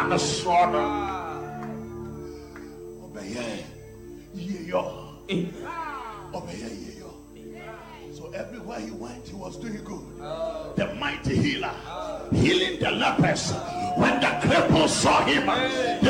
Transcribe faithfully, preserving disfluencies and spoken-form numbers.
the sword. Obey ye yo. Obey ye yo. So everywhere he went, he was doing good. The mighty healer, healing the lepers. When the cripples saw him, they